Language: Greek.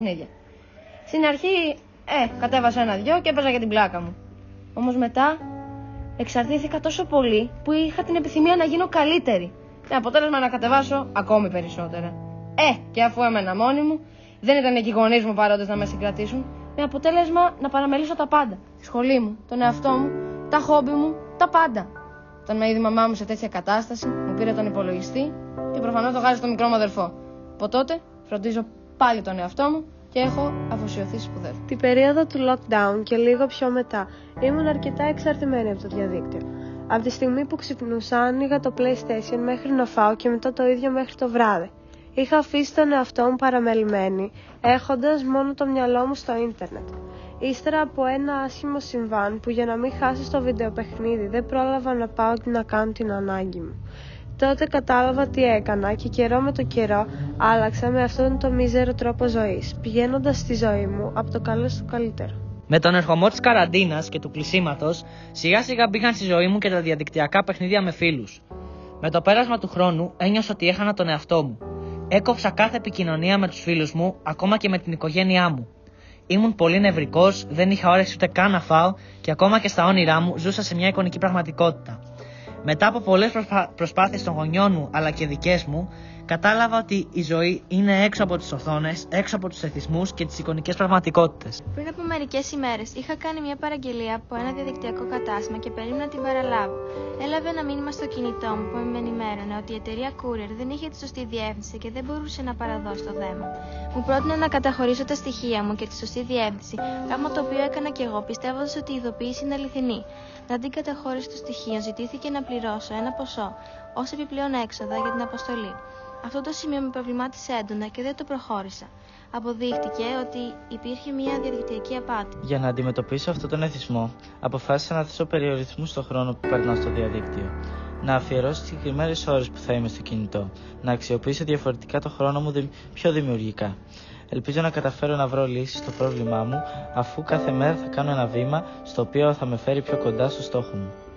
παιχνίδια. Στην αρχή, κατέβασα ένα-δυο και έπαιζα για την πλάκα μου. Όμως μετά εξαρτήθηκα τόσο πολύ που είχα την επιθυμία να γίνω καλύτερη. Με αποτέλεσμα να κατεβάσω ακόμη περισσότερα. Και αφού έμενα μόνη μου, δεν ήταν εκεί οι γονείς μου παρόντες να με συγκρατήσουν. Με αποτέλεσμα να παραμελήσω τα πάντα. Τη σχολή μου, τον εαυτό μου, τα χόμπι μου, τα πάντα. Όταν με είδε η μαμά μου σε τέτοια κατάσταση, μου πήρε τον υπολογιστή και προφανώς το γάρισε στο μικρό μου αδερφό. Από τότε φροντίζω πάλι τον εαυτό μου και έχω αφοσιωθεί στις σπουδές. Την περίοδο του lockdown και λίγο πιο μετά ήμουν αρκετά εξαρτημένη από το διαδίκτυο. Από τη στιγμή που ξυπνούσα, άνοιγα το PlayStation μέχρι να φάω και μετά το ίδιο μέχρι το βράδυ. Είχα αφήσει τον εαυτό μου παραμελημένη, έχοντας μόνο το μυαλό μου στο ίντερνετ. Ύστερα από ένα άσχημο συμβάν που για να μην χάσω στο βιντεοπαιχνίδι δεν πρόλαβα να πάω και να κάνω την ανάγκη μου. Τότε κατάλαβα τι έκανα και καιρό με το καιρό άλλαξα με αυτόν τον μίζερο τρόπο ζωής, πηγαίνοντας στη ζωή μου από το καλό στο καλύτερο. Με τον ερχομό της καραντίνας και του κλεισίματος, σιγά σιγά μπήκαν στη ζωή μου και τα διαδικτυακά παιχνίδια με φίλους. Με το πέρασμα του χρόνου ένιωσα ότι έχανα τον εαυτό μου. Έκοψα κάθε επικοινωνία με τους φίλους μου, ακόμα και με την οικογένειά μου. Ήμουν πολύ νευρικός, δεν είχα όρεξη ούτε καν να φάω και ακόμα και στα όνειρά μου ζούσα σε μια εικονική πραγματικότητα. Μετά από πολλές προσπάθειες των γονιών μου αλλά και δικές μου, κατάλαβα ότι η ζωή είναι έξω από τις οθόνες, έξω από τους εθισμούς και τις εικονικές πραγματικότητες. Πριν από μερικές ημέρες είχα κάνει μια παραγγελία από ένα διαδικτυακό κατάστημα και περίμενα να την παραλάβω. Έλαβε ένα μήνυμα στο κινητό μου που με ενημέρωνε ότι η εταιρεία Courier δεν είχε τη σωστή διεύθυνση και δεν μπορούσε να παραδώσει το δέμα. Μου πρότεινε να καταχωρήσω τα στοιχεία μου και τη σωστή διεύθυνση, πράγμα το οποίο έκανα και εγώ πιστεύοντας ότι η ειδοποίηση είναι αληθινή. Μετά την καταχώρηση των στοιχείων ζητήθηκε να πληρώσω ένα ποσό ως επιπλέον έξοδα για την αποστολή. Αυτό το σημείο με προβλημάτισε έντονα και δεν το προχώρησα. Αποδείχτηκε ότι υπήρχε μια διαδικτυακή απάτη. Για να αντιμετωπίσω αυτόν τον εθισμό, αποφάσισα να θέσω περιορισμούς στον χρόνο που περνάω στο διαδίκτυο. Να αφιερώσω συγκεκριμένες ώρες που θα είμαι στο κινητό. Να αξιοποιήσω διαφορετικά το χρόνο μου πιο δημιουργικά. Ελπίζω να καταφέρω να βρω λύσεις στο πρόβλημά μου, αφού κάθε μέρα θα κάνω ένα βήμα στο οποίο θα με φέρει πιο κοντά στο στόχο μου.